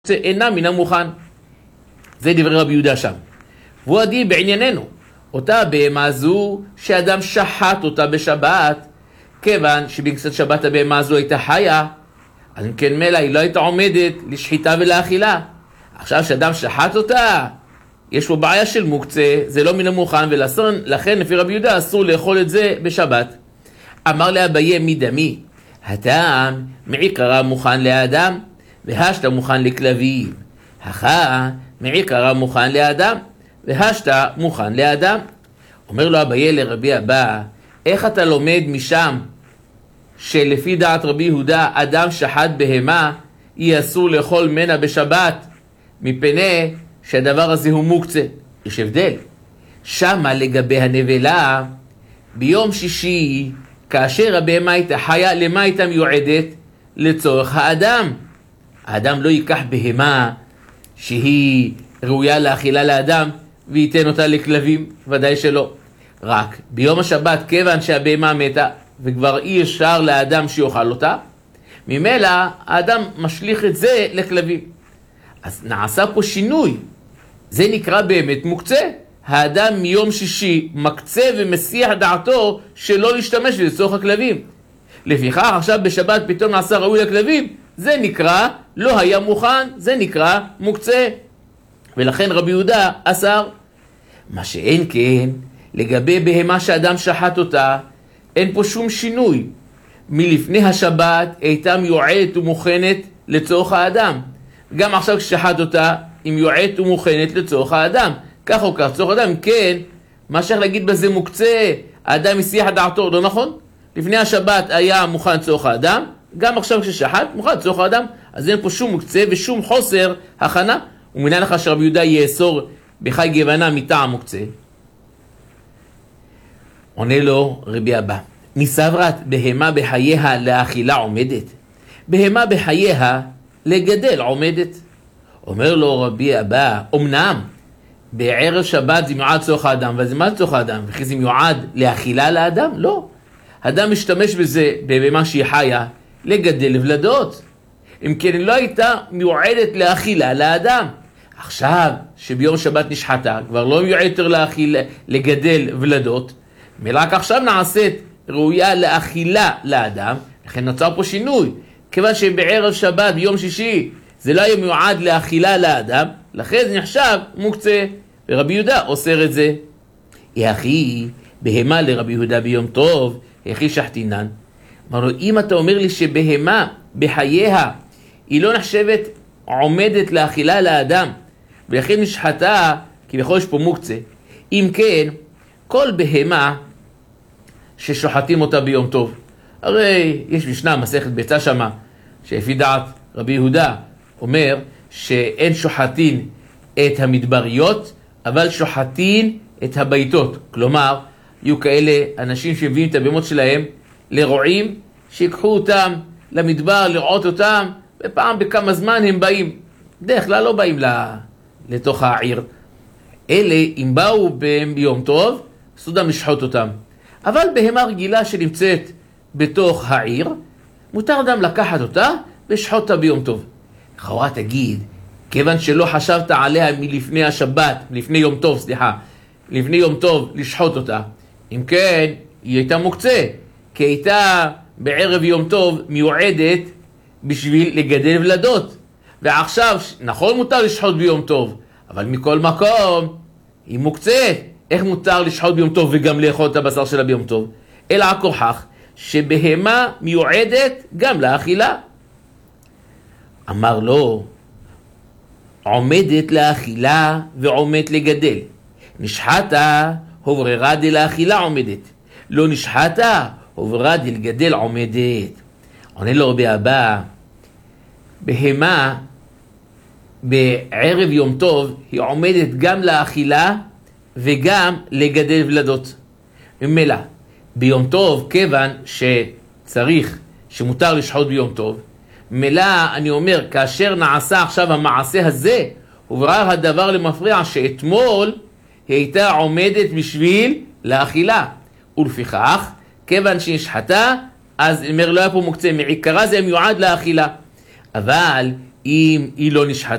אינה מן המוכן. זה דברי רבי יהודה שם. והוא עדי בענייננו. אותה בהמה הזו שאדם שחט אותה בשבת, כיוון שבקצת שבת הבהמה הזו הייתה חיה, אז אם כן מלא היא לא הייתה עומדת לשחיטה ולאכילה. עכשיו שאדם שחט אותה, יש פה בעיה של מוקצה, זה לא מן המוכן, ולכן לפי רבי יהודה אסור לאכול את זה בשבת. אמר לאביי מדמי, הטעם מעיקרה מוכן לאדם, והשתה מוכן לכלבים. הכה מעיקרה מוכן לאדם, והשתה מוכן לאדם. אומר לו אביי לרבי אבא, איך אתה לומד משם שלפי דעת רבי יהודה אדם שחט בהמה יהיה אסור לאכול מנה בשבת, מפני שהדבר הזה הוא מוקצה? יש הבדל. שמה לגבי הנבלה, ביום שישי כאשר הבהמה הייתה חיה, למה הייתה מיועדת? לצורך האדם. האדם לא ייקח בהמה שהיא ראויה לאכילה לאדם וייתן אותה לכלבים, ודאי שלא. רק ביום השבת, כיוון שהבהמה מתה וכבר אי אפשר לאדם שיאכל אותה, ממילא האדם משליך את זה לכלבים. אז נעשה פה שינוי. זה נקרא באמת מוקצה. האדם מיום שישי מקצה ומסיח דעתו שלא להשתמש לצורך הכלבים. לפיכך עכשיו בשבת פתאום נעשה ראוי לכלבים, זה נקרא לא היה מוכן, זה נקרא מוקצה. ולכן רבי יהודה אסר. מה שאין כן, לגבי בהמה שאדם שחט אותה, אין פה שום שינוי. מלפני השבת הייתה מיועדת ומוכנת לצורך האדם. גם עכשיו כששחט אותה, היא מיועדת ומוכנת לצורך האדם. כך או כך, צורך האדם, כן, מה שייך להגיד בזה מוקצה, האדם הסיח דעתו, לא נכון? לפני השבת היה מוכן לצורך האדם, גם עכשיו כששחט מוכן לצורך האדם, אז אין פה שום מוקצה ושום חוסר הכנה. ומנה לך שרבי יהודה יאסור בחי גוונה מטעם מוקצה. עונה לו רבי אבא, מסברת בהמה בחייה לאכילה עומדת, בהמה בחייה לגדל עומדת. אומר לו רבי אבא, אמנם בערב שבת זה מיועד צורך האדם, אבל זה מה צורך האדם? וכי זה מיועד לאכילה לאדם? לא. האדם משתמש בזה בהמה שהיא חיה לגדל ולדות. אם כן לא הייתה מיועדת לאכילה לאדם. עכשיו שביום שבת נשחטה, כבר לא מיועד יותר לגדל ולדות, רק עכשיו נעשית ראויה לאכילה לאדם, לכן נוצר פה שינוי. כיוון שבערב שבת ביום שישי זה לא היה מיועד לאכילה לאדם, לכן זה נחשב מוקצה, ורבי יהודה אוסר את זה. יחי בהמה לרבי יהודה ביום טוב, יחי שחטינן. אמר לו, אם אתה אומר לי שבהמה בחייה היא לא נחשבת עומדת לאכילה לאדם, ולכן נשחטה, כביכול יש פה מוקצה. אם כן, כל בהמה ששוחטים אותה ביום טוב, הרי יש משנה מסכת ביצה שמה, שלפי דעת רבי יהודה אומר שאין שוחטין את המדבריות, אבל שוחטין את הביתות. כלומר, יהיו כאלה אנשים שהביאים את הבהמות שלהם לרועים, שיקחו אותם למדבר לרעות אותם, ופעם בכמה זמן הם באים. בדרך כלל לא באים לתוך העיר. אלה, אם באו ביום טוב, סודם לשחוט אותם. אבל בהמה רגילה שנמצאת בתוך העיר, מותר אדם לקחת אותה ושחוט אותה ביום טוב. לכאורה תגיד, כיוון שלא חשבת עליה מלפני השבת, לפני יום טוב לשחוט אותה, אם כן, היא הייתה מוקצה, כי הייתה בערב יום טוב מיועדת בשביל לגדל ולדות. ועכשיו, נכון מותר לשחוט ביום טוב, אבל מכל מקום היא מוקצה. איך מותר לשחוט ביום טוב וגם לאכול את הבשר שלה ביום טוב? אלא הכוחך שבהמה מיועדת גם לאכילה. אמר לו, עומדת לאכילה ועומדת לגדל. נשחטה, הובררה דלאכילה עומדת. לא נשחטה, הובררה דלגדל עומדת. עונה לו רבי אבא, בהמה בערב יום טוב היא עומדת גם לאכילה וגם לגדל ולדות. ממילא, ביום טוב, כיוון שצריך, שמותר לשחוט ביום טוב, ממילא אני אומר, כאשר נעשה עכשיו המעשה הזה, הוברר הדבר למפריע שאתמול היא הייתה עומדת בשביל לאכילה. ולפיכך, כיוון שנשחטה, אז אומר לא היה פה מוקצה, מעיקרה זה מיועד לאכילה. אבל אם היא לא נשחטה,